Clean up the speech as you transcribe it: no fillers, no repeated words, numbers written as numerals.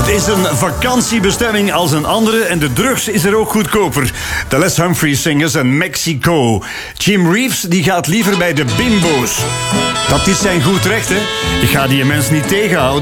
is een vakantiebestemming als een andere en de drugs is er ook goedkoper. De Les Humphries Singers en Mexico. Jim Reeves die gaat liever bij de bimbo's. Dat is zijn goed recht, hè? Ik ga die mens niet tegenhouden.